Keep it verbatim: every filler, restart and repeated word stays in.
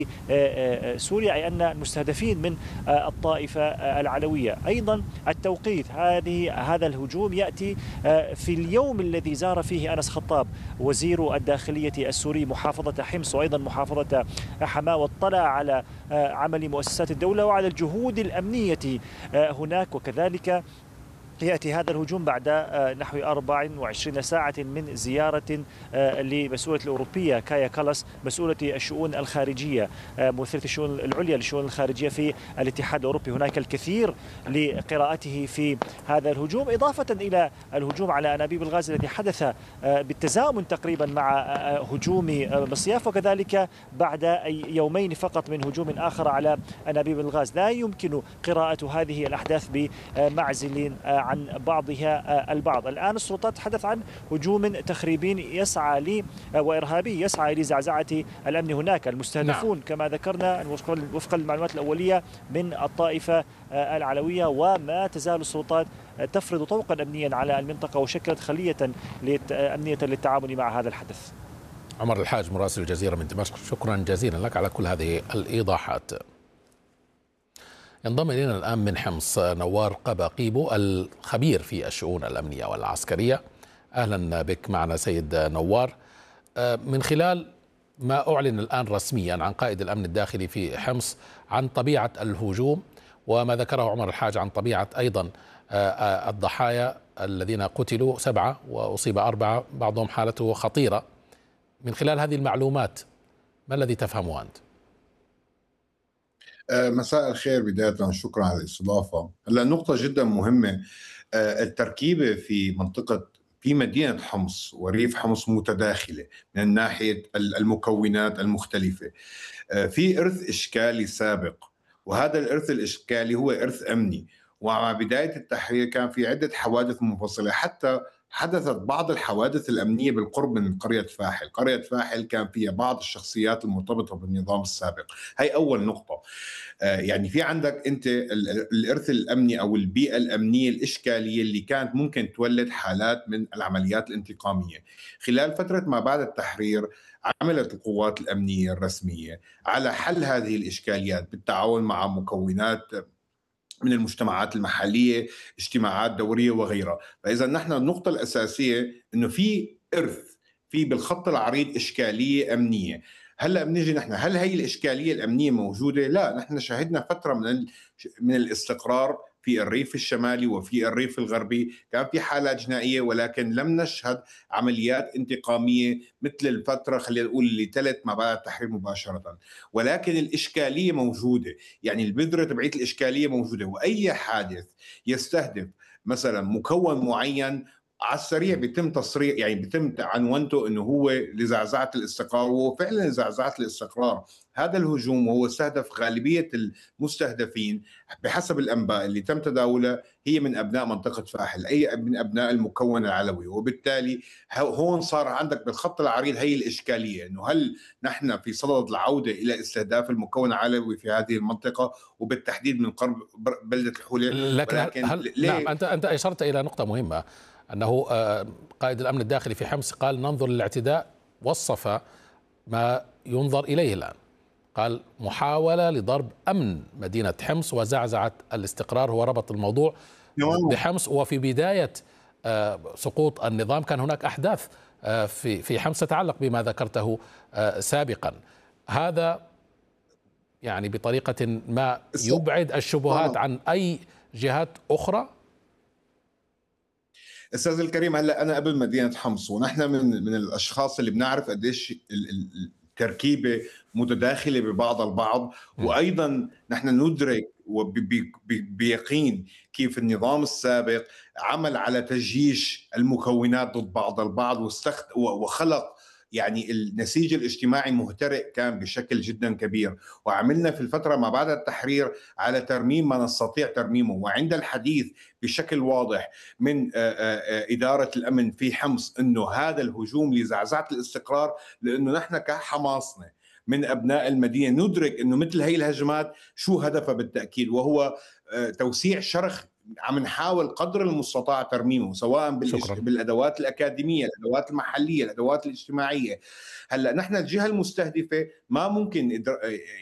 سوريا، أي أن المستهدفين من الطائفة العلوية. أيضا التوقيت، هذه هذا الهجوم يأتي في اليوم الذي زار فيه أنس خطاب وزير الداخلية السوري محافظة حمص وأيضا محافظة حماة، واطلع على عمل مؤسسات الدولة وعلى الجهود الأمنية هناك. وكذلك يأتي هذا الهجوم بعد نحو أربع وعشرين ساعة من زيارة لمسؤولة الأوروبية كايا كالاس، مسؤولة الشؤون الخارجية، ممثلة الشؤون العليا للشؤون الخارجية في الاتحاد الأوروبي. هناك الكثير لقراءته في هذا الهجوم، إضافة إلى الهجوم على أنابيب الغاز الذي حدث بالتزامن تقريبا مع هجوم مصياف، وكذلك بعد يومين فقط من هجوم آخر على أنابيب الغاز. لا يمكن قراءة هذه الأحداث بمعزل عن بعضها البعض. الآن السلطات تتحدث عن هجوم تخريبي يسعى لي وإرهابي يسعى لزعزعة الأمن هناك. المستهدفون نعم. كما ذكرنا وفق المعلومات الأولية من الطائفة العلوية، وما تزال السلطات تفرض طوقا أمنيا على المنطقة وشكلت خلية أمنية للتعامل مع هذا الحدث. عمر الحاج مراسل الجزيرة من دمشق، شكرا جزيلا لك على كل هذه الإيضاحات. ينضم إلينا الآن من حمص نوار قباقيبو الخبير في الشؤون الأمنية والعسكرية. أهلا بك معنا سيد نوار. من خلال ما أعلن الآن رسميا عن قائد الأمن الداخلي في حمص عن طبيعة الهجوم، وما ذكره عمر الحاج عن طبيعة أيضا الضحايا الذين قتلوا سبعة وأصيب أربعة بعضهم حالته خطيرة، من خلال هذه المعلومات ما الذي تفهمه أنت؟ مساء الخير، بداية شكرا على الاستضافة. هلا نقطة جدا مهمة، التركيبة في منطقة في مدينة حمص وريف حمص متداخلة من ناحية المكونات المختلفة. في إرث إشكالي سابق، وهذا الإرث الإشكالي هو إرث أمني، ومع بداية التحرير كان في عدة حوادث منفصلة، حتى حدثت بعض الحوادث الأمنية بالقرب من قرية فاحل. قرية فاحل كان فيها بعض الشخصيات المرتبطة بالنظام السابق. هي أول نقطة. يعني في عندك أنت الإرث الأمني أو البيئة الأمنية الإشكالية اللي كانت ممكن تولد حالات من العمليات الانتقامية. خلال فترة ما بعد التحرير عملت القوات الأمنية الرسمية على حل هذه الإشكاليات بالتعاون مع مكونات من المجتمعات المحلية، اجتماعات دورية وغيرها. فإذا نحن النقطة الأساسية أنه في إرث، في بالخط العريض إشكالية أمنية. هلأ بنيجي نحن، هل هي الإشكالية الأمنية موجودة؟ لا، نحن شهدنا فترة من من الاستقرار في الريف الشمالي وفي الريف الغربي، كان في حالات جنائية، ولكن لم نشهد عمليات انتقامية مثل الفترة خلينا نقول اللي تلت ما بعد التحرير مباشرة. ولكن الإشكالية موجودة، يعني البذرة تبعية الإشكالية موجودة، وأي حادث يستهدف مثلا مكون معين على السريع بيتم تصريح، يعني بيتم عنوانته انه هو لزعزعه الاستقرار، وهو فعلا لزعزعه الاستقرار. هذا الهجوم وهو استهدف غالبيه المستهدفين بحسب الانباء اللي تم تداولها هي من ابناء منطقه فاحل، اي من ابناء المكون العلوي. وبالتالي هون صار عندك بالخط العريض هي الاشكاليه، انه هل نحن في صدد العوده الى استهداف المكون العلوي في هذه المنطقه وبالتحديد من قرب بلده الحوله؟ لكن ولكن هل نعم، انت انت اشرت الى نقطه مهمه، أنه قائد الأمن الداخلي في حمص قال ننظر للاعتداء، وصف ما ينظر إليه الآن، قال محاولة لضرب أمن مدينة حمص وزعزعة الاستقرار. هو ربط الموضوع بحمص، وفي بداية سقوط النظام كان هناك أحداث في في حمص تتعلق بما ذكرته سابقا. هذا يعني بطريقة ما يبعد الشبهات عن أي جهات أخرى. استاذ الكريم، هلا انا قبل مدينه حمص، ونحن من من الاشخاص اللي بنعرف قديش التركيبه متداخله ببعض البعض، وايضا نحن ندرك بيقين كيف النظام السابق عمل على تجيش المكونات ضد بعض البعض، وخلق يعني النسيج الاجتماعي مهترئ كان بشكل جدا كبير. وعملنا في الفترة ما بعد التحرير على ترميم ما نستطيع ترميمه. وعند الحديث بشكل واضح من إدارة الأمن في حمص أنه هذا الهجوم لزعزعة الاستقرار، لأنه نحن كحماصنا من أبناء المدينة ندرك أنه مثل هي الهجمات شو هدفها بالتأكيد، وهو توسيع شرخ عم نحاول قدر المستطاع ترميمه، سواء بالادوات الاكاديميه، الادوات المحليه، الادوات الاجتماعيه. هلا نحن الجهه المستهدفه ما ممكن